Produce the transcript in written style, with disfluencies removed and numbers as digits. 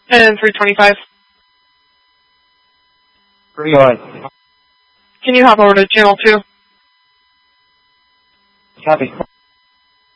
And 325. 3-1. Can you hop over to channel 2? Copy.